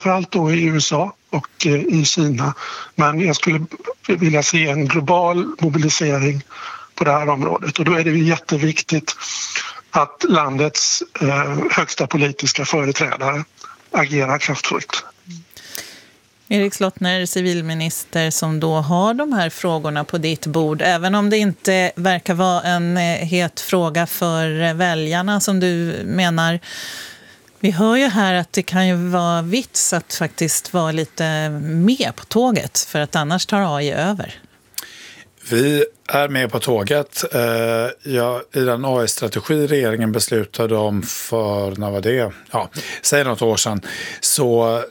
framförallt då i USA och i Kina. Men jag skulle vilja se en global mobilisering på det här området. Och då är det ju jätteviktigt att landets högsta politiska företrädare agerar kraftfullt. Erik Slottner, civilminister, som då har de här frågorna på ditt bord. Även om det inte verkar vara en het fråga för väljarna som du menar. Vi hör ju här att det kan ju vara vits att faktiskt vara lite med på tåget, för att annars tar AI över. Vi är med på tåget. I den AI-strategi regeringen beslutade om för, när var det? Ja, säg något år sedan, så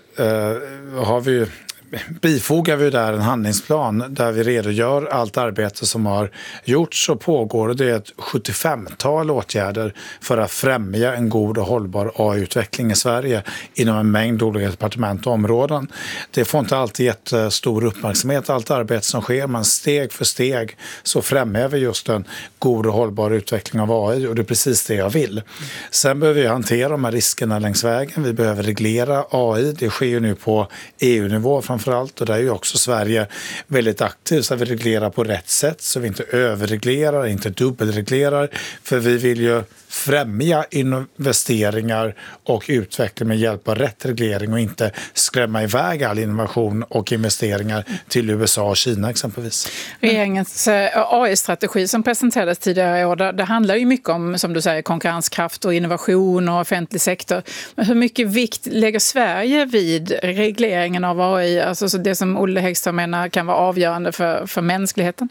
bifogar vi där en handlingsplan där vi redogör allt arbete som har gjorts och pågår. Det är ett 75-tal åtgärder för att främja en god och hållbar AI-utveckling i Sverige inom en mängd olika departement och områden. Det får inte alltid jättestor uppmärksamhet, allt arbete som sker, men steg för steg så främjar vi just en god och hållbar utveckling av AI, och det är precis det jag vill. Sen behöver vi hantera de här riskerna längs vägen. Vi behöver reglera AI. Det sker ju nu på EU-nivå framförallt, och där är ju också Sverige väldigt aktiv, så att vi reglerar på rätt sätt, så vi inte överreglerar, inte dubbelreglerar, för vi vill ju främja investeringar och utveckling med hjälp av rätt reglering och inte skrämma iväg all innovation och investeringar till USA och Kina exempelvis. Regeringens AI-strategi som presenterades tidigare i år, det handlar ju mycket om, som du säger, konkurrenskraft och innovation och offentlig sektor. Men hur mycket vikt lägger Sverige vid regleringen av AI, alltså det som Olle Häggström menar kan vara avgörande för mänskligheten?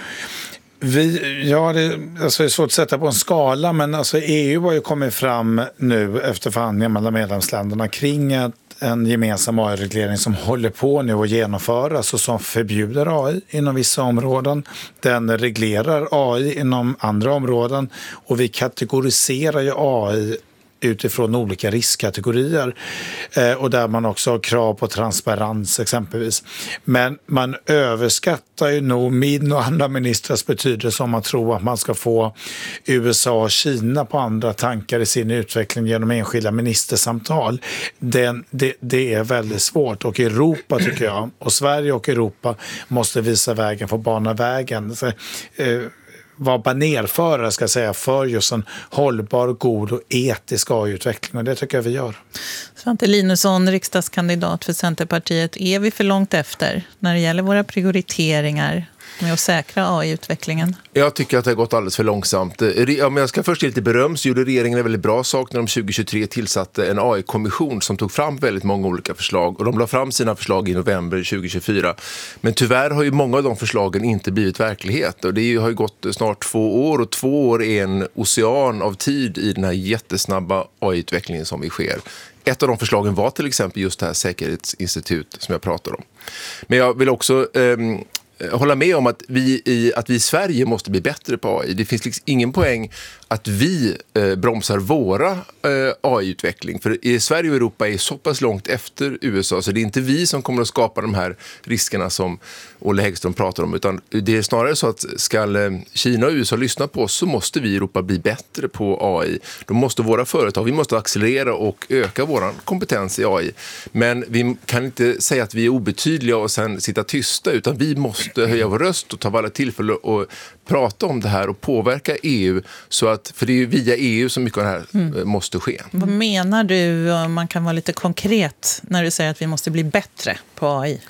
Det är svårt att sätta på en skala, men alltså EU har ju kommit fram nu efter förhandlingar mellan medlemsländerna kring en gemensam AI-reglering som håller på nu att genomföras och som förbjuder AI inom vissa områden. Den reglerar AI inom andra områden, och vi kategoriserar ju AI utifrån olika riskkategorier, och där man också har krav på transparens exempelvis. Men man överskattar ju nog min och andra ministrars betydelse om man tror att man ska få USA och Kina på andra tankar i sin utveckling genom enskilda ministersamtal. Det är väldigt svårt, och Europa tycker jag, och Sverige och Europa måste visa vägen, få bana vägen. Vara banerförare ska jag säga, för just en hållbar, god och etisk AI-utveckling, och det tycker jag vi gör. Svante Linusson, riksdagskandidat för Centerpartiet. Är vi för långt efter när det gäller våra prioriteringar med att säkra AI-utvecklingen? Jag tycker att det har gått alldeles för långsamt. Om jag ska först ge lite beröm, så gjorde regeringen en väldigt bra sak när de 2023 tillsatte en AI-kommission som tog fram väldigt många olika förslag, och de la fram sina förslag i november 2024. Men tyvärr har ju många av de förslagen inte blivit verklighet, och det har ju gått snart 2 år, och 2 år är en ocean av tid i den här jättesnabba AI-utvecklingen som vi sker. Ett av de förslagen var till exempel just det här säkerhetsinstitut som jag pratar om. Men jag vill också hålla med om att vi i Sverige måste bli bättre på AI. Det finns liksom ingen poäng att vi bromsar våra AI-utveckling. För i Sverige och Europa är så pass långt efter USA, så det är inte vi som kommer att skapa de här riskerna som Olle Häggström pratar om, utan det är snarare så att ska Kina och USA lyssna på oss, så måste vi i Europa bli bättre på AI. Då måste våra företag, vi måste accelerera och öka vår kompetens i AI. Men vi kan inte säga att vi är obetydliga och sen sitta tysta, utan vi måste höja vår röst och ta varje tillfälle och prata om det här och påverka EU, så att, för det är ju via EU som mycket av det här måste ske. Vad menar du, om man kan vara lite konkret, när du säger att vi måste bli bättre på AI?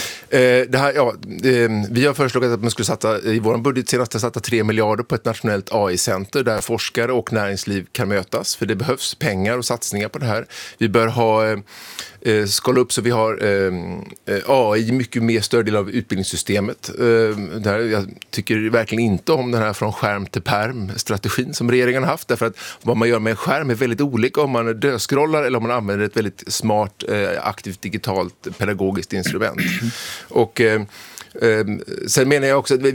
Vi har föreslagit att man skulle satsa i vår budget senast satta 3 miljarder på ett nationellt AI-center där forskare och näringsliv kan mötas, för det behövs pengar och satsningar på det här. Vi bör ha skala upp så vi har AI mycket mer större del av utbildningssystemet. Där jag tycker verkligen inte om den här från skärm till perm-strategin som regeringen har haft, därför att vad man gör med en skärm är väldigt olika om man dödscrollar eller om man använder ett väldigt smart, aktivt, digitalt, pedagogiskt instrument. Och sen menar jag också att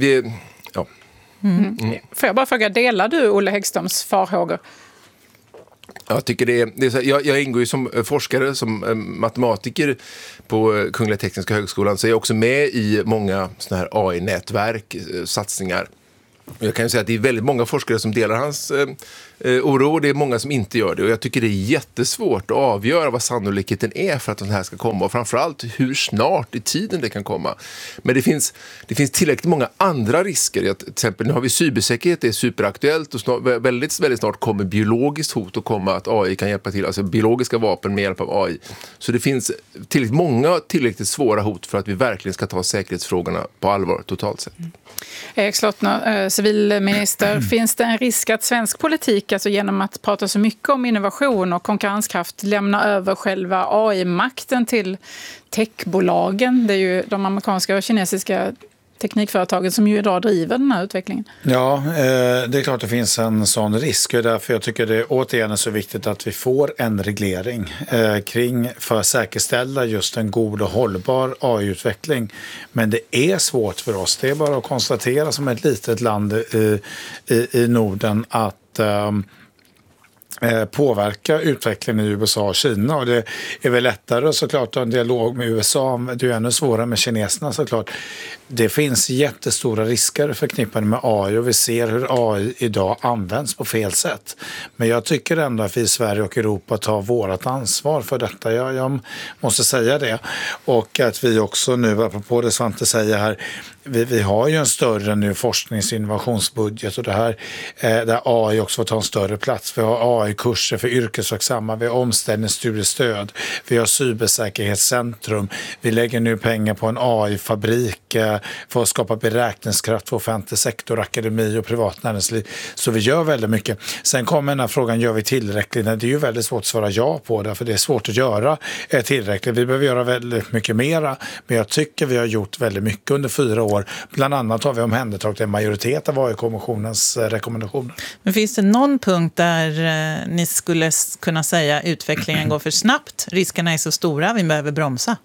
Får jag bara fråga, delar du Olle Häggströms farhågor? Jag tycker det är så, jag ingår ju som forskare, som matematiker på Kungliga Tekniska högskolan, så jag är också med i många såna här AI-nätverk, satsningar. Jag kan ju säga att det är väldigt många forskare som delar hans oro, det är många som inte gör det. Och jag tycker det är jättesvårt att avgöra vad sannolikheten är för att den här ska komma. Och framförallt hur snart i tiden det kan komma. Men det finns tillräckligt många andra risker. Till exempel nu har vi cybersäkerhet, det är superaktuellt. Och väldigt, väldigt snart kommer biologiskt hot att komma att AI kan hjälpa till. Alltså biologiska vapen med hjälp av AI. Så det finns tillräckligt många tillräckligt svåra hot för att vi verkligen ska ta säkerhetsfrågorna på allvar totalt sett. Erik Slottner, civilminister, finns det en risk att svensk politik, alltså genom att prata så mycket om innovation och konkurrenskraft, lämnar över själva AI-makten till techbolagen? Det är ju de amerikanska och kinesiska teknikföretagen som ju idag driver den här utvecklingen. Ja, det är klart det finns en sån risk. Och därför jag tycker det återigen är så viktigt att vi får en reglering för att säkerställa just en god och hållbar AI-utveckling. Men det är svårt för oss. Det är bara att konstatera som ett litet land i Norden att påverka utvecklingen i USA och Kina, och det är väl lättare såklart att ha en dialog med USA, det är ännu svårare med kineserna såklart. Det finns jättestora risker förknippade med AI och vi ser hur AI idag används på fel sätt. Men jag tycker ändå att vi i Sverige och Europa tar vårt ansvar för detta. Jag måste säga det. Och att vi också nu, apropå det Svante säger här, vi har ju en större nu forsknings- och innovationsbudget och det här där AI också får ta en större plats. Vi har AI-kurser för yrkesverksamma, vi har omställningsstudiestöd, vi har cybersäkerhetscentrum, vi lägger nu pengar på en AI-fabrik för att skapa beräkningskraft för offentlig sektor, akademi och privat näringsliv. Så vi gör väldigt mycket. Sen kommer den här frågan, gör vi tillräckligt? Det är ju väldigt svårt att svara ja på det, för det är svårt att göra tillräckligt. Vi behöver göra väldigt mycket mera, men jag tycker vi har gjort väldigt mycket under 4 år. Bland annat har vi omhändertagit en majoritet av AI-kommissionens rekommendationer. Men finns det någon punkt där ni skulle kunna säga att utvecklingen går för snabbt, riskerna är så stora, vi behöver bromsa?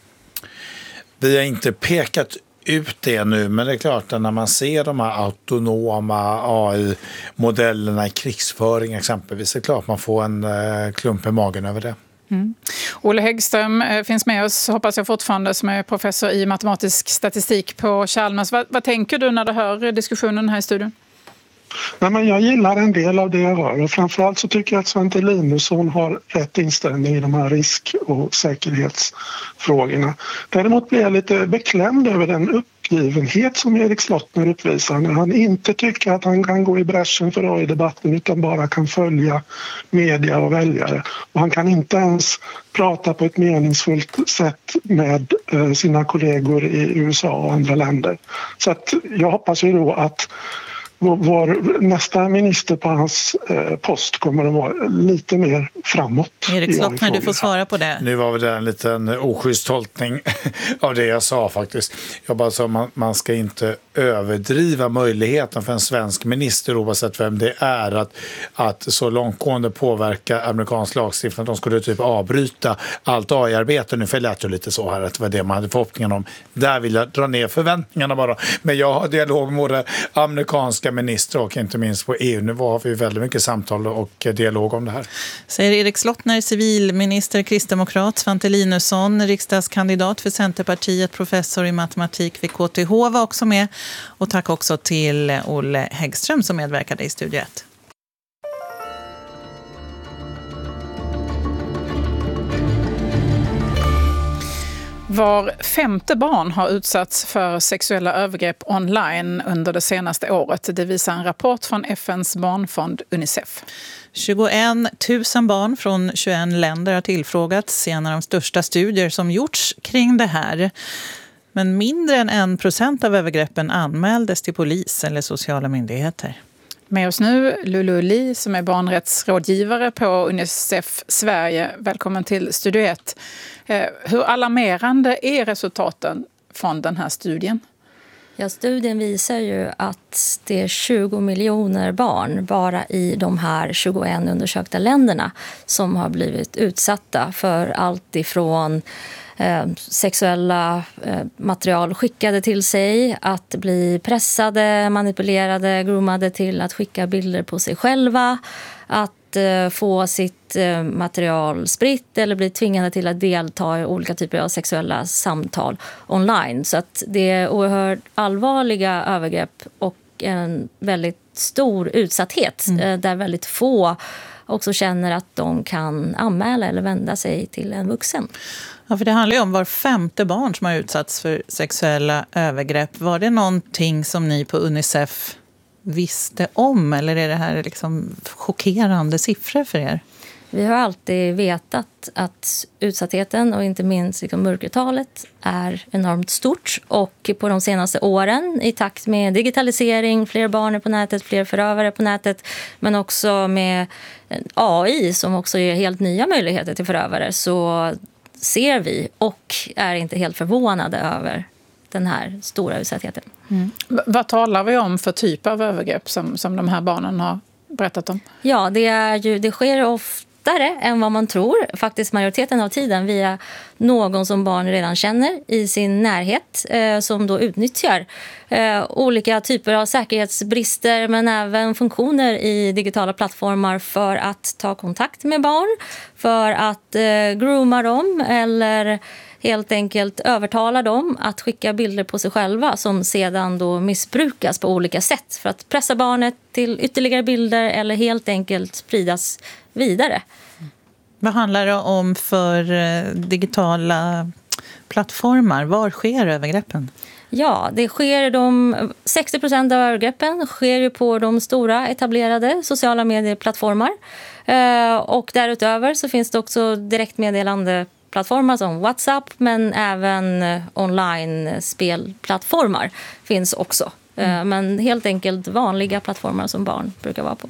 Vi har inte pekat ut det nu, men det är klart att när man ser de här autonoma AI-modellerna i krigsföring exempelvis, det är klart man får en klump i magen över det. Olle Häggström finns med oss, hoppas jag fortfarande, som är professor i matematisk statistik på Chalmers. Vad tänker du när du hör diskussionen här i studion? Nej, men jag gillar en del av det jag hör och framförallt så tycker jag att Svante Linusson har rätt inställning i de här risk- och säkerhetsfrågorna. Däremot blir jag lite beklämd över den uppgivenhet som Erik Slottner uppvisar när han inte tycker att han kan gå i bräschen för AI-debatten utan bara kan följa media och väljare. Och han kan inte ens prata på ett meningsfullt sätt med sina kollegor i USA och andra länder. Så att jag hoppas ju då att vår nästa minister på hans post kommer att vara lite mer framåt. Erik Slottner, du får svara på det. Nu var det en liten oschysst tolkning av det jag sa faktiskt. Jag bara sa att man ska inte överdriva möjligheten för en svensk minister, oavsett vem det är, att så långtgående påverka amerikansk lagstiftning att de skulle typ avbryta allt AI-arbete. Nu lät ju lite så här att det var det man hade förhoppningen om. Där vill jag dra ner förväntningarna bara. Men jag har dialog med både amerikanska minister och inte minst på EU-nivå har vi väldigt mycket samtal och dialog om det här. Säger Erik Slottner, civilminister, kristdemokrat, Svante Linusson, riksdagskandidat för Centerpartiet, professor i matematik vid KTH var också med. Och tack också till Olle Häggström som medverkade i Studio 1. Var 5:e barn har utsatts för sexuella övergrepp online under det senaste året. Det visar en rapport från FNs barnfond Unicef. 21 000 barn från 21 länder har tillfrågats i en av de största studier som gjorts kring det här. Men mindre än 1% av övergreppen anmäldes till polis eller sociala myndigheter. Med oss nu Lulu Li som är barnrättsrådgivare på Unicef Sverige. Välkommen till Studio 1. Hur alarmerande är resultaten från den här studien? Ja, studien visar ju att det är 20 miljoner barn bara i de här 21 undersökta länderna som har blivit utsatta för allt ifrån sexuella material skickade till sig, att bli pressade, manipulerade, groomade till att skicka bilder på sig själva, att få sitt material spritt eller bli tvingade till att delta i olika typer av sexuella samtal online. Så att det är oerhört allvarliga övergrepp och en väldigt stor utsatthet där väldigt få också känner att de kan anmäla eller vända sig till en vuxen. Ja, för det handlar ju om var 5:e barn som har utsatts för sexuella övergrepp. Var det någonting som ni på Unicef visste om, eller är det här liksom chockerande siffror för er? Vi har alltid vetat att utsattheten och inte minst liksom mörkertalet är enormt stort. Och på de senaste åren, i takt med digitalisering, fler barn på nätet, fler förövare på nätet, men också med AI som också ger helt nya möjligheter till förövare, så ser vi och är inte helt förvånade över den här stora utsattheten. Vad talar vi om för typ av övergrepp som de här barnen har berättat om? Ja, det sker oftare än vad man tror. Faktiskt majoriteten av tiden via någon som barn redan känner i sin närhet, som då utnyttjar olika typer av säkerhetsbrister men även funktioner i digitala plattformar för att ta kontakt med barn, för att grooma dem eller helt enkelt övertala dem att skicka bilder på sig själva som sedan då missbrukas på olika sätt för att pressa barnet till ytterligare bilder eller helt enkelt spridas vidare. Vad handlar det om för digitala plattformar? Var sker övergreppen? Ja, 60% av övergreppen sker ju på de stora etablerade sociala medieplattformar. Och därutöver så finns det också direktmeddelande plattformar som WhatsApp, men även online-spelplattformar finns också. Men helt enkelt vanliga plattformar som barn brukar vara på.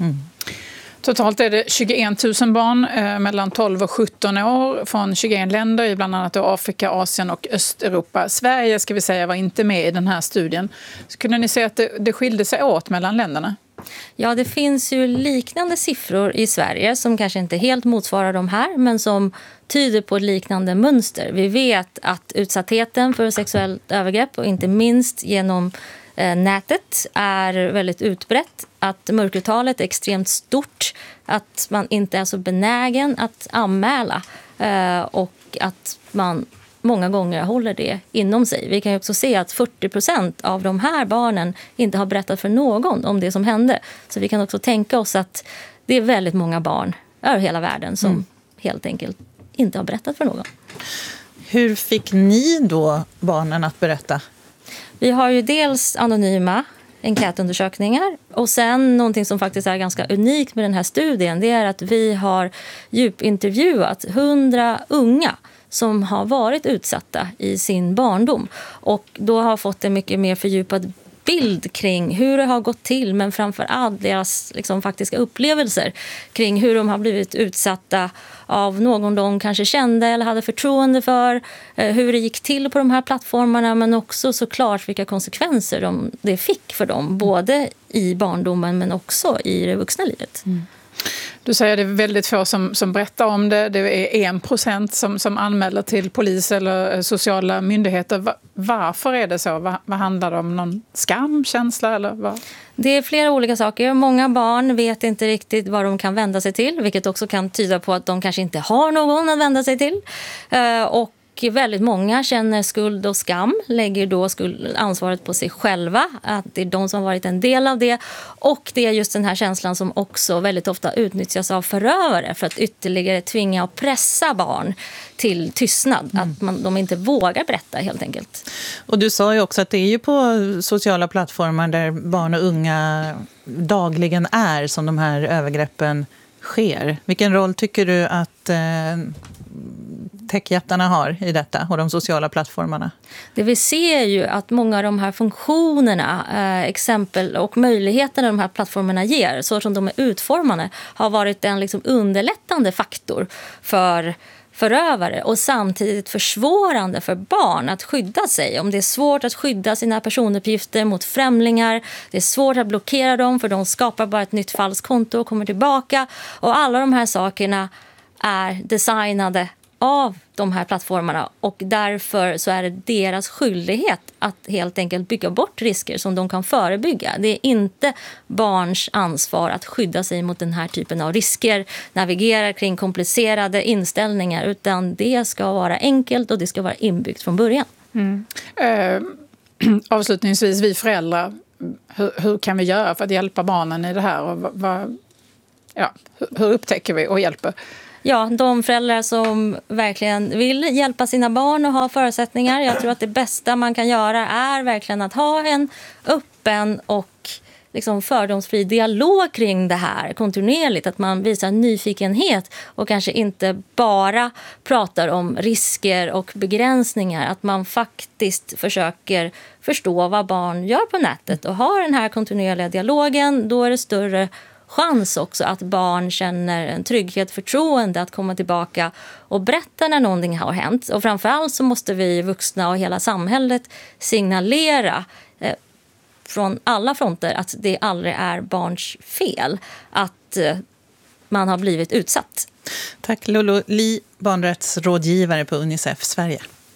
Totalt är det 21 000 barn mellan 12 och 17 år från 21 länder i bland annat Afrika, Asien och Östeuropa. Sverige, ska vi säga, var inte med i den här studien. Så kunde ni se att det skilde sig åt mellan länderna? Ja, det finns ju liknande siffror i Sverige som kanske inte helt motsvarar de här, men som tyder på ett liknande mönster. Vi vet att utsattheten för sexuellt övergrepp och inte minst genom nätet är väldigt utbrett, att mörkertalet är extremt stort, att man inte är så benägen att anmäla och att man många gånger håller det inom sig. Vi kan ju också se att 40% av de här barnen inte har berättat för någon om det som hände. Så vi kan också tänka oss att det är väldigt många barn över hela världen som helt enkelt inte har berättat för någon. Hur fick ni då barnen att berätta? Vi har ju dels anonyma enkätundersökningar och sen någonting som faktiskt är ganska unikt med den här studien, det är att vi har djupintervjuat 100 unga som har varit utsatta i sin barndom och då har fått en mycket mer fördjupad bild kring hur det har gått till, men framför allt deras liksom faktiska upplevelser kring hur de har blivit utsatta av någon de kanske kände eller hade förtroende för, hur det gick till på de här plattformarna, men också såklart vilka konsekvenser det fick för dem, både i barndomen men också i det vuxna livet. Du säger att det är väldigt få som berättar om det. Det är 1% som anmäler till polis eller sociala myndigheter. Varför är det så? Vad handlar det om? Någon skamkänsla? Eller vad? Det är flera olika saker. Många barn vet inte riktigt vad de kan vända sig till, vilket också kan tyda på att de kanske inte har någon att vända sig till. Och väldigt många känner skuld och skam, lägger då ansvaret på sig själva, att det är de som har varit en del av det. Och det är just den här känslan som också väldigt ofta utnyttjas av förövare för att ytterligare tvinga och pressa barn till tystnad, att de inte vågar berätta helt enkelt. Och du sa ju också att det är ju på sociala plattformar där barn och unga dagligen är som de här övergreppen sker. Vilken roll tycker du att techjättarna har i detta och de sociala plattformarna? Det vi ser ju att många av de här funktionerna, exempel och möjligheterna de här plattformarna ger, så som de är utformade, har varit en liksom underlättande faktor för förövare och samtidigt försvårande för barn att skydda sig. Om det är svårt att skydda sina personuppgifter mot främlingar, det är svårt att blockera dem för de skapar bara ett nytt falskonto och kommer tillbaka. Och alla de här sakerna är designade av de här plattformarna och därför så är det deras skyldighet att helt enkelt bygga bort risker som de kan förebygga. Det är inte barns ansvar att skydda sig mot den här typen av risker, navigera kring komplicerade inställningar, utan det ska vara enkelt och det ska vara inbyggt från början. Avslutningsvis, vi föräldrar, hur kan vi göra för att hjälpa barnen i det här? Och hur upptäcker vi och hjälper? Ja, de föräldrar som verkligen vill hjälpa sina barn och ha förutsättningar. Jag tror att det bästa man kan göra är verkligen att ha en öppen och liksom fördomsfri dialog kring det här kontinuerligt. Att man visar nyfikenhet och kanske inte bara pratar om risker och begränsningar. Att man faktiskt försöker förstå vad barn gör på nätet och har den här kontinuerliga dialogen. Då är det större chans också att barn känner en trygghet, förtroende att komma tillbaka och berätta när någonting har hänt. Och framförallt så måste vi vuxna och hela samhället signalera från alla fronter att det aldrig är barns fel att man har blivit utsatt. Tack Lolo Li, barnrättsrådgivare på Unicef Sverige.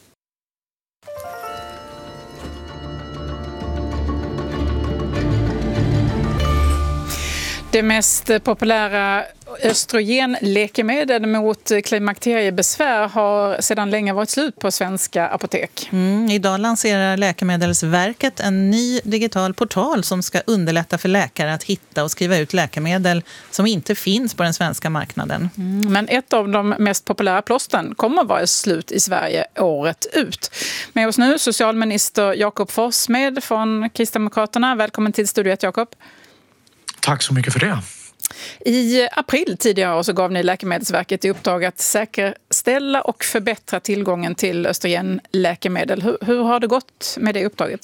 Det mest populära östrogenläkemedel mot klimakteriebesvär har sedan länge varit slut på svenska apotek. Idag lanserar Läkemedelsverket en ny digital portal som ska underlätta för läkare att hitta och skriva ut läkemedel som inte finns på den svenska marknaden. Men ett av de mest populära plåstren kommer att vara slut i Sverige året ut. Med oss nu socialminister Jakob Forssmed från Kristdemokraterna. Välkommen till Studio 1, Jakob. Tack så mycket för det. I april tidigare år så gav ni Läkemedelsverket i uppdrag att säkerställa och förbättra tillgången till östrogenläkemedel. Hur har det gått med det uppdraget?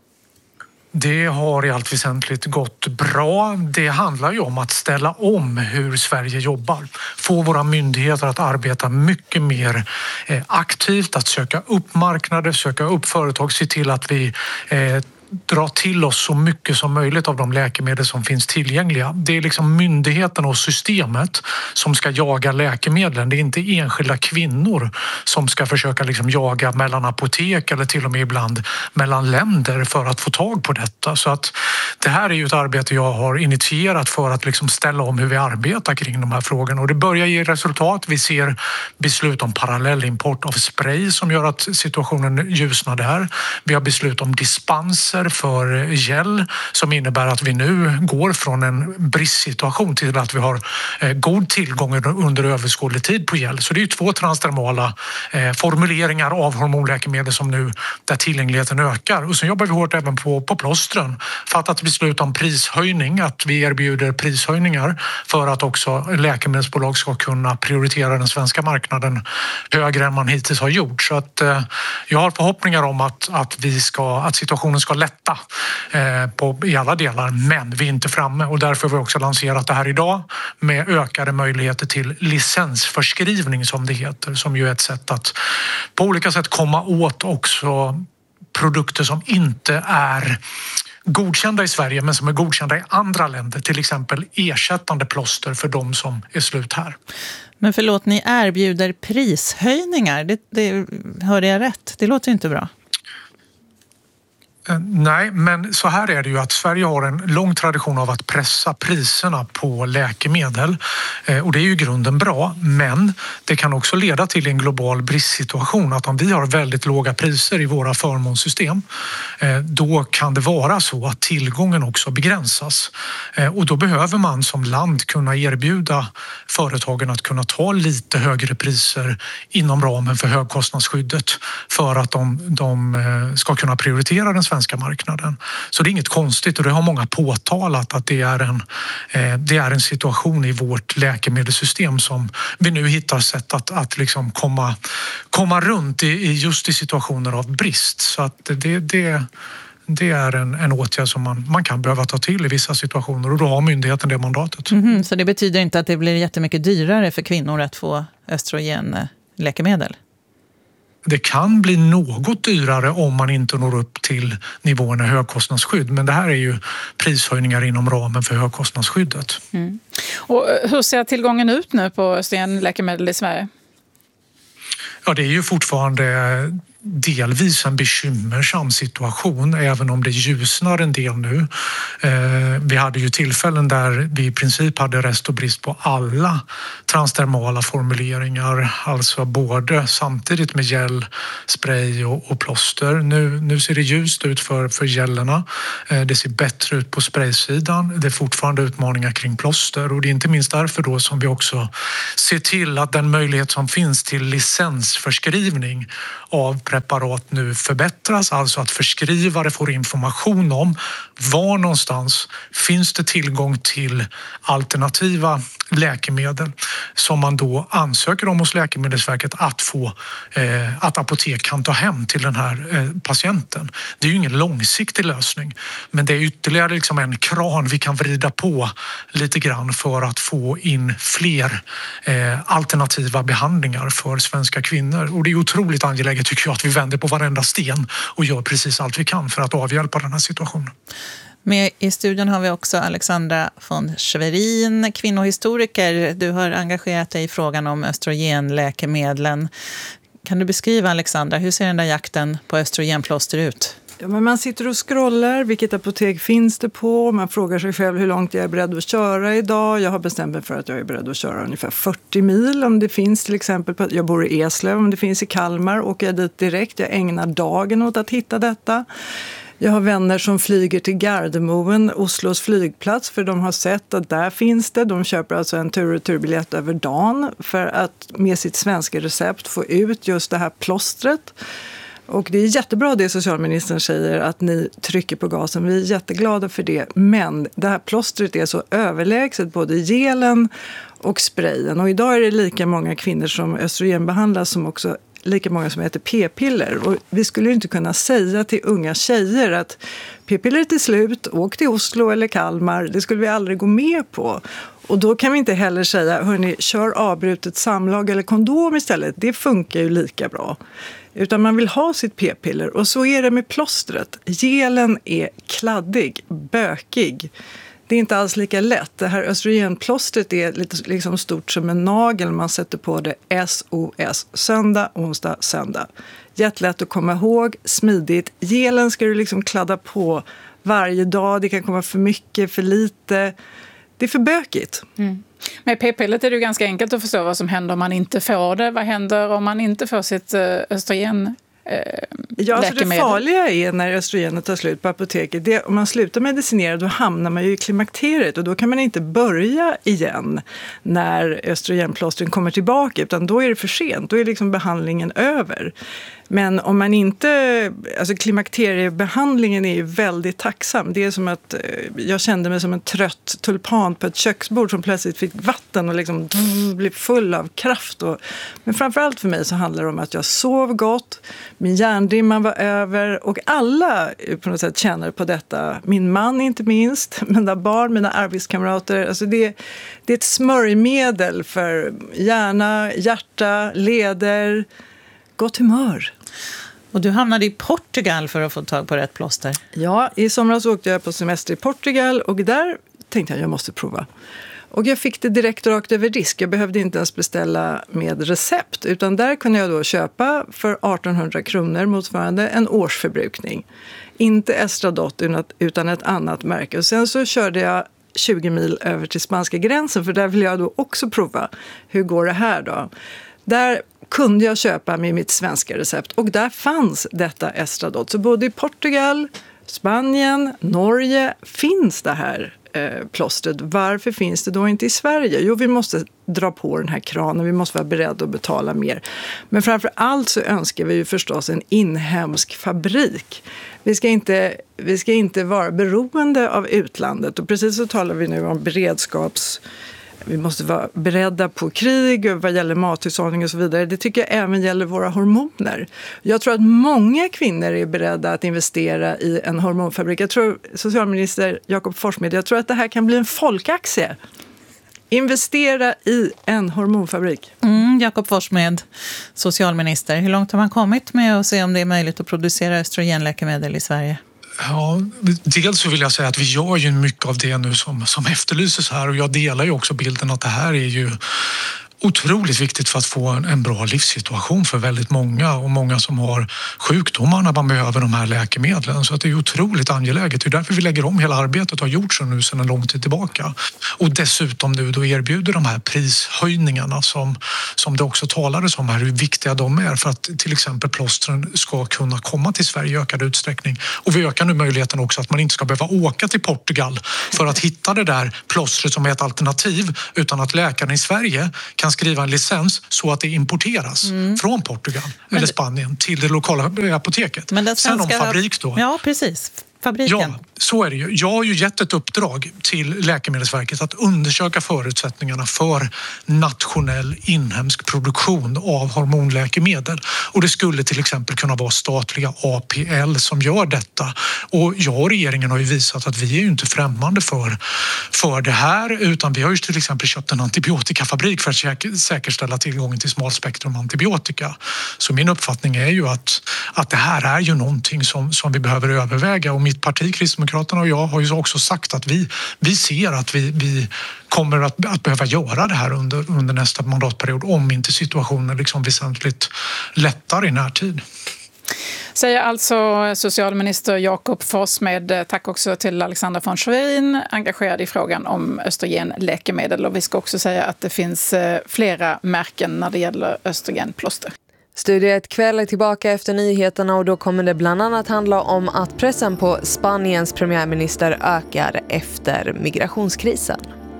Det har i allt väsentligt gått bra. Det handlar ju om att ställa om hur Sverige jobbar. Få våra myndigheter att arbeta mycket mer aktivt, att söka upp marknader, söka upp företag, se till att vi dra till oss så mycket som möjligt av de läkemedel som finns tillgängliga. Det är liksom myndigheten och systemet som ska jaga läkemedlen. Det är inte enskilda kvinnor som ska försöka liksom jaga mellan apotek eller till och med ibland mellan länder för att få tag på detta. Så att det här är ju ett arbete jag har initierat för att liksom ställa om hur vi arbetar kring de här frågorna. Och det börjar ge resultat. Vi ser beslut om parallellimport av spray som gör att situationen ljusnar där. Vi har beslut om dispenser för gel som innebär att vi nu går från en bristsituation till att vi har god tillgång under överskådlig tid på gel. Så det är ju 2 transdermala formuleringar av hormonläkemedel som nu där tillgängligheten ökar. Och så jobbar vi hårt även på plåstren. Fattat beslut om prishöjning, att vi erbjuder prishöjningar för att också läkemedelsbolag ska kunna prioritera den svenska marknaden högre än man hittills har gjort. Så att jag har förhoppningar om att situationen ska lätta i alla delar, men vi är inte framme och därför har vi också lanserat det här idag med ökade möjligheter till licensförskrivning som det heter, som ju är ett sätt att på olika sätt komma åt också produkter som inte är godkända i Sverige men som är godkända i andra länder, till exempel ersättande plåster för de som är slut här. Men förlåt, ni erbjuder prishöjningar, det hörde jag rätt? Det låter inte bra. Nej, men så här är det ju att Sverige har en lång tradition av att pressa priserna på läkemedel och det är ju i grunden bra, men det kan också leda till en global bristsituation att om vi har väldigt låga priser i våra förmånssystem då kan det vara så att tillgången också begränsas och då behöver man som land kunna erbjuda företagen att kunna ta lite högre priser inom ramen för högkostnadsskyddet för att de ska kunna prioritera den svenska marknaden. Så det är inget konstigt och det har många påtalat att det är en situation i vårt läkemedelssystem som vi nu hittar sätt att liksom komma runt i situationer av brist. Så att det är en åtgärd som man kan behöva ta till i vissa situationer och då har myndigheten det mandatet. Så det betyder inte att det blir jättemycket dyrare för kvinnor att få östrogenläkemedel? Det kan bli något dyrare om man inte når upp till nivåerna högkostnadsskydd. Men det här är ju prishöjningar inom ramen för högkostnadsskyddet. Och hur ser tillgången ut nu på östrogenläkemedel i Sverige? Ja, det är ju fortfarande delvis en bekymmersam situation, även om det ljusnar en del nu. Vi hade ju tillfällen där vi i princip hade rest och brist på alla transdermala formuleringar, alltså både samtidigt med gel, spray och plåster. Nu ser det ljust ut för gellerna. Det ser bättre ut på spraysidan. Det är fortfarande utmaningar kring plåster och det är inte minst därför då som vi också ser till att den möjlighet som finns till licensförskrivning av preparat nu förbättras, alltså att förskrivare får information om var någonstans finns det tillgång till alternativa läkemedel som man då ansöker om hos Läkemedelsverket att apotek kan ta hem till den här patienten. Det är ju ingen långsiktig lösning, men det är ytterligare liksom en kran vi kan vrida på lite grann för att få in fler alternativa behandlingar för svenska kvinnor. Och det är otroligt angeläget tycker jag att vi vänder på varenda sten och gör precis allt vi kan för att avhjälpa den här situationen. Med i studion har vi också Alexandra von Schwerin, kvinnohistoriker. Du har engagerat dig i frågan om östrogenläkemedlen. Kan du beskriva, Alexandra, hur ser den där jakten på östrogenplåster ut? Ja, men man sitter och scrollar, vilket apotek finns det på? Man frågar sig själv hur långt jag är beredd att köra idag. Jag har bestämt mig för att jag är beredd att köra ungefär 40 mil om det finns till exempel. Jag bor i Eslöv, om det finns i Kalmar åker jag dit direkt. Jag ägnar dagen åt att hitta detta. Jag har vänner som flyger till Gardermoen, Oslos flygplats, för de har sett att där finns det. De köper alltså en tur- och returbiljett över dagen för att med sitt svenska recept få ut just det här plåstret. Och det är jättebra det socialministern säger att ni trycker på gasen. Vi är jätteglada för det. Men det här plåstret är så överlägset både gelen och sprayen. Och idag är det lika många kvinnor som östrogenbehandlas som också lika många som äter p-piller. Och vi skulle inte kunna säga till unga tjejer att p-piller är till slut, åk till Oslo eller Kalmar. Det skulle vi aldrig gå med på. Och då kan vi inte heller säga, hörni, kör avbrutet samlag eller kondom istället. Det funkar ju lika bra. Utan man vill ha sitt p-piller. Och så är det med plåstret. Gelen är kladdig, bökig. Det är inte alls lika lätt. Det här östrogenplåstret är lite liksom stort som en nagel. Man sätter på det SOS. Söndag, onsdag, söndag. Jättelätt att komma ihåg. Smidigt. Gelen ska du liksom kladda på varje dag. Det kan komma för mycket, för lite. Det är för bökigt. Mm. Med p-pillet är det ju ganska enkelt att förstå vad som händer om man inte får det. Vad händer om man inte får sitt östrogen? Ja, alltså det farliga är när östrogenet tar slut på apoteket. Om man slutar medicinera då hamnar man ju i klimakteriet och då kan man inte börja igen när östrogenplåstren kommer tillbaka, utan då är det för sent. Då är liksom behandlingen över. Men om man inte, alltså klimakteriebehandlingen är ju väldigt tacksam. Det är som att jag kände mig som en trött tulpan på ett köksbord som plötsligt fick vatten och liksom blev full av kraft. Men framförallt för mig så handlar det om att jag sov gott, min hjärndimma var över och alla på något sätt känner på detta. Min man inte minst, mina barn, mina arbetskamrater. Alltså det är ett smörjmedel för hjärna, hjärta, leder, gott humör. Och du hamnade i Portugal för att få tag på rätt plåster. Ja, i somras åkte jag på semester i Portugal och där tänkte jag måste prova. Och jag fick det direkt rakt över disk. Jag behövde inte ens beställa med recept, utan där kunde jag då köpa för 1800 kronor motsvarande en årsförbrukning. Inte Estradot utan ett annat märke. Och sen så körde jag 20 mil över till spanska gränsen, för där vill jag då också prova. Hur går det här då? Där kunde jag köpa med mitt svenska recept och där fanns detta Estradot. Så både i Portugal, Spanien, Norge finns det här plåstret. Varför finns det då inte i Sverige? Jo, vi måste dra på den här kranen, vi måste vara beredda att betala mer. Men framför allt så önskar vi ju förstås en inhemsk fabrik. Vi ska inte vara beroende av utlandet och precis så talar vi nu om vi måste vara beredda på krig vad gäller mathushållning och så vidare. Det tycker jag även gäller våra hormoner. Jag tror att många kvinnor är beredda att investera i en hormonfabrik. Jag tror, socialminister Jakob Forssmed, jag tror att det här kan bli en folkaktie. Investera i en hormonfabrik. Jakob Forssmed, socialminister. Hur långt har man kommit med att se om det är möjligt att producera östrogenläkemedel i Sverige? Ja, dels så vill jag säga att vi gör ju mycket av det nu som efterlyses här och jag delar ju också bilden att det här är ju otroligt viktigt för att få en bra livssituation för väldigt många och många som har sjukdomar när man behöver de här läkemedlen. Så att det är otroligt angeläget. Det är därför vi lägger om hela arbetet och har gjort så nu sedan en lång tid tillbaka. Och dessutom nu då erbjuder de här prishöjningarna som det också talades om här, hur viktiga de är för att till exempel plåstren ska kunna komma till Sverige i ökad utsträckning. Och vi ökar nu möjligheten också att man inte ska behöva åka till Portugal för att hitta det där plåstret som är ett alternativ, utan att läkaren i Sverige kan skriva en licens så att det importeras från Portugal eller Spanien till det lokala apoteket. Men den svenska... Sen om fabrik då. Ja, precis. Fabriken. Ja, så är det ju. Jag har ju gett ett uppdrag till Läkemedelsverket att undersöka förutsättningarna för nationell inhemsk produktion av hormonläkemedel. Och det skulle till exempel kunna vara statliga APL som gör detta. Och jag och regeringen har ju visat att vi är ju inte främmande för det här, utan vi har ju till exempel köpt en antibiotikafabrik för att säkerställa tillgången till smalspektrum antibiotika. Så min uppfattning är ju att det här är ju någonting som vi behöver överväga, och mitt parti Kristdemokraterna och jag har ju också sagt att vi ser att vi kommer att behöva göra det här under nästa mandatperiod om inte situationen liksom väsentligt lättar i närtid. Säger alltså socialminister Jakob Forssmed. Tack också till Alexandra von Schwerin, engagerad i frågan om östrogenläkemedel. Och vi ska också säga att det finns flera märken när det gäller östrogenplåster. Studio 1 kväll är tillbaka efter nyheterna, och då kommer det bland annat handla om att pressen på Spaniens premiärminister ökar efter migrationskrisen.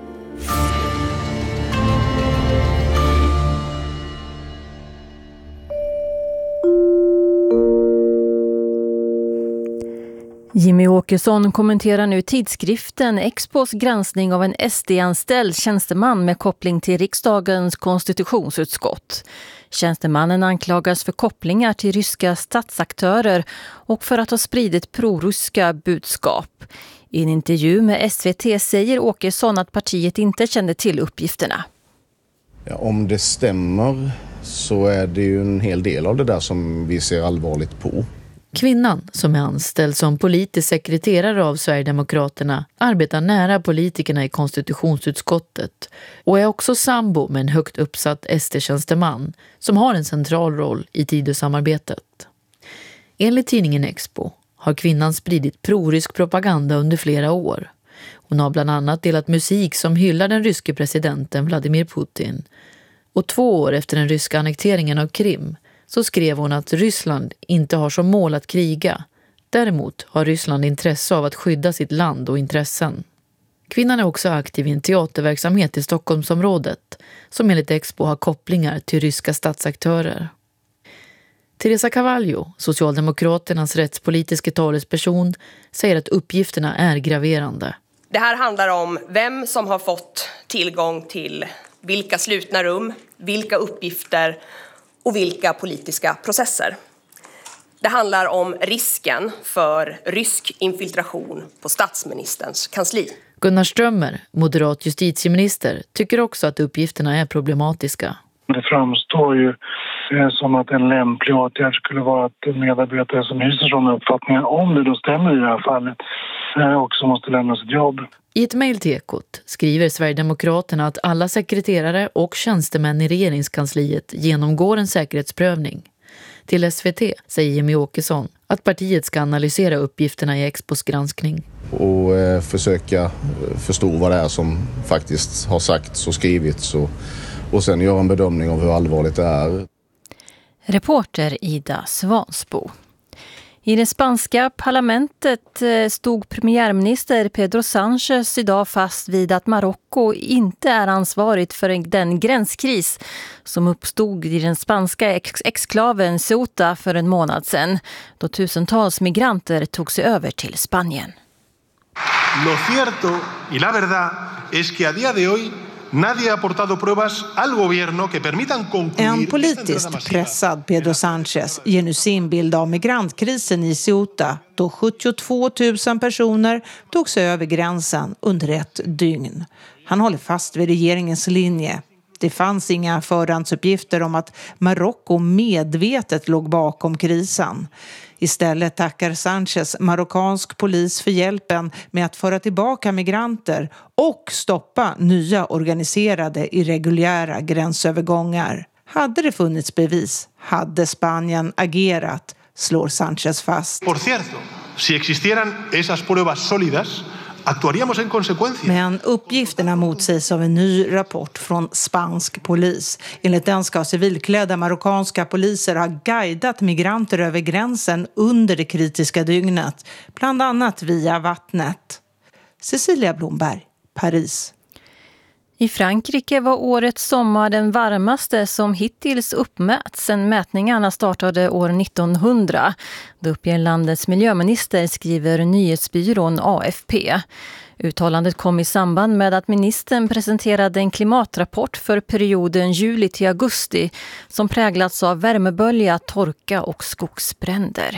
Jimmy Åkesson kommenterar nu tidskriften Expos granskning av en SD-anställd tjänsteman med koppling till riksdagens konstitutionsutskott. Tjänstemannen anklagas för kopplingar till ryska statsaktörer och för att ha spridit proryska budskap. I en intervju med SVT säger Åkesson att partiet inte kände till uppgifterna. Ja, om det stämmer så är det ju en hel del av det där som vi ser allvarligt på. Kvinnan, som är anställd som politisk sekreterare av Sverigedemokraterna, arbetar nära politikerna i konstitutionsutskottet och är också sambo med en högt uppsatt SD-tjänsteman som har en central roll i Tidösamarbetet. Enligt tidningen Expo har kvinnan spridit prorysk propaganda under flera år. Hon har bland annat delat musik som hyllar den ryske presidenten Vladimir Putin. Och 2 år efter den ryska annekteringen av Krim så skrev hon att Ryssland inte har som mål att kriga. Däremot har Ryssland intresse av att skydda sitt land och intressen. Kvinnan är också aktiv i en teaterverksamhet i Stockholmsområdet som enligt Expo har kopplingar till ryska statsaktörer. Teresa Cavallo, Socialdemokraternas rättspolitiska talesperson, säger att uppgifterna är graverande. Det här handlar om vem som har fått tillgång till vilka slutna rum, vilka uppgifter och vilka politiska processer. Det handlar om risken för rysk infiltration på statsministerns kansli. Gunnar Strömmer, moderat justitieminister, tycker också att uppgifterna är problematiska. Det framstår ju som att en lämplig åtgärd skulle vara att medarbetare som hyser sådana uppfattningar, om det då stämmer i det här fallet, också måste lämna sitt jobb. I ett mejl till Ekot skriver Sverigedemokraterna att alla sekreterare och tjänstemän i regeringskansliet genomgår en säkerhetsprövning. Till SVT säger Jimmy Åkesson att partiet ska analysera uppgifterna i Expos granskning. Och försöka förstå vad det är som faktiskt har sagts och skrivits och sen göra en bedömning av hur allvarligt det är. Reporter Ida Svansbo. I det spanska parlamentet stod premiärminister Pedro Sánchez idag fast vid att Marocko inte är ansvarigt för den gränskris som uppstod i den spanska exklaven Ceuta för en månad sedan, då tusentals migranter tog sig över till Spanien. Lo cierto y la verdad es que a día de hoy nadie ha aportado pruebas al gobierno que permitan concluir. En politiskt pressad Pedro Sánchez ger nu sin bild av migrantkrisen i Ceuta, då 72 000 personer tog sig över gränsen under ett dygn. Han håller fast vid regeringens linje. Det fanns inga förhandsuppgifter om att Marocko medvetet låg bakom krisen. Istället tackar Sanchez marockansk polis för hjälpen med att föra tillbaka migranter och stoppa nya organiserade irreguljära gränsövergångar. Hade det funnits bevis hade Spanien agerat, slår Sanchez fast. Por cierto, si existieran esas pruebas sólidas, actuaríamos en consecuencia. Men uppgifterna motsägs av en ny rapport från spansk polis. Enligt den ska civilklädda marockanska poliser ha guidat migranter över gränsen under det kritiska dygnet, bland annat via vattnet. Cecilia Blomberg, Paris. I Frankrike var årets sommar den varmaste som hittills uppmätts sedan mätningarna startade år 1900. Det uppger landets miljöminister, skriver nyhetsbyrån AFP. Uttalandet kom i samband med att ministern presenterade en klimatrapport för perioden juli till augusti som präglats av värmebölja, torka och skogsbränder.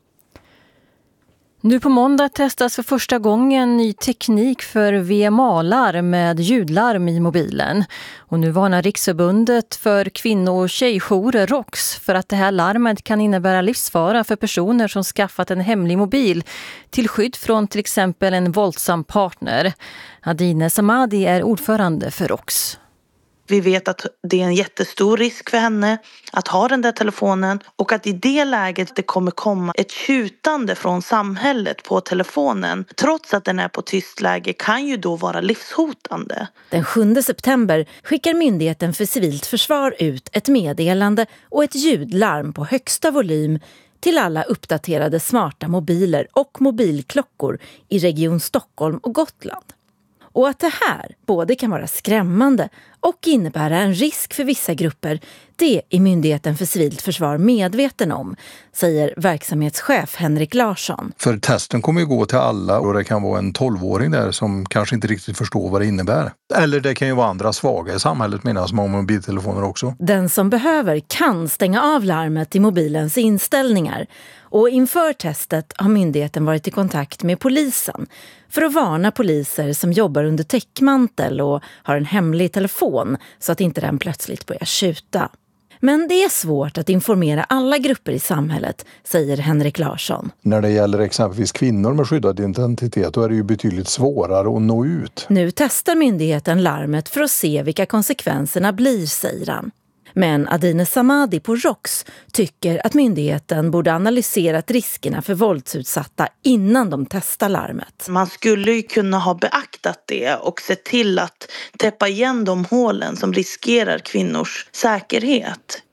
Nu på måndag testas för första gången ny teknik för VMA-larm med ljudlarm i mobilen. Och nu varnar Riksförbundet för kvinno- och tjejjourer ROX för att det här larmet kan innebära livsfara för personer som skaffat en hemlig mobil till skydd från till exempel en våldsam partner. Adine Samadi är ordförande för ROX. Vi vet att det är en jättestor risk för henne att ha den där telefonen och att i det läget det kommer komma ett tjutande från samhället på telefonen. Trots att den är på tyst läge kan ju då vara livshotande. Den 7 september skickar Myndigheten för civilt försvar ut ett meddelande och ett ljudlarm på högsta volym till alla uppdaterade smarta mobiler och mobilklockor i Region Stockholm och Gotland. Och att det här både kan vara skrämmande och innebära en risk för vissa grupper, det är Myndigheten för civilt försvar medveten om, säger verksamhetschef Henrik Larsson. För testen kommer ju gå till alla och det kan vara en 12-åring där som kanske inte riktigt förstår vad det innebär. Eller det kan ju vara andra svaga i samhället medan som har mobiltelefoner också. Den som behöver kan stänga av larmet i mobilens inställningar. Och inför testet har myndigheten varit i kontakt med polisen för att varna poliser som jobbar under täckmantel och har en hemlig telefon så att inte den plötsligt börjar tjuta. Men det är svårt att informera alla grupper i samhället, säger Henrik Larsson. När det gäller exempelvis kvinnor med skyddad identitet då är det ju betydligt svårare att nå ut. Nu testar myndigheten larmet för att se vilka konsekvenserna blir, säger han. Men Adine Samadi på ROX tycker att myndigheten borde analyserat riskerna för våldsutsatta innan de testar larmet. Man skulle ju kunna ha beaktat det och se till att täppa igen de hålen som riskerar kvinnors säkerhet.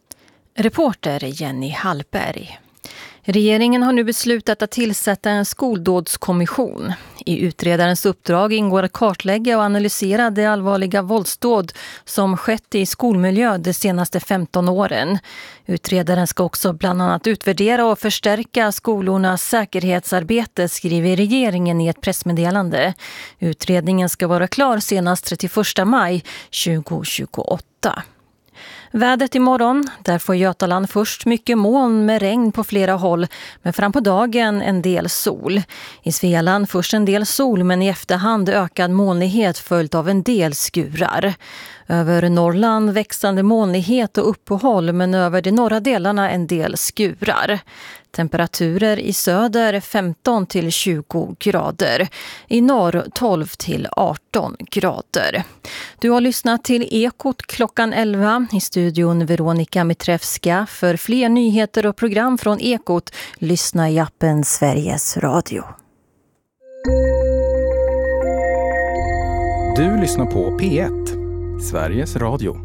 Reporter Jenny Hallberg. Regeringen har nu beslutat att tillsätta en skoldådskommission. I utredarens uppdrag ingår att kartlägga och analysera de allvarliga våldsdåd som skett i skolmiljö de senaste 15 åren. Utredaren ska också bland annat utvärdera och förstärka skolornas säkerhetsarbete, skriver regeringen i ett pressmeddelande. Utredningen ska vara klar senast 31 maj 2028. Vädret imorgon, där får Götaland först mycket moln med regn på flera håll, men fram på dagen en del sol. I Svealand först en del sol, men i efterhand ökad molnighet följt av en del skurar. Över Norrland växande molnighet och uppehåll, men över de norra delarna en del skurar. Temperaturer i söder 15 till 20 grader. I norr 12 till 18 grader. Du har lyssnat till Ekot klockan 11. I studion Veronica Mitrevska. För fler nyheter och program från Ekot, lyssna i appen Sveriges Radio. Du lyssnar på P1, Sveriges Radio.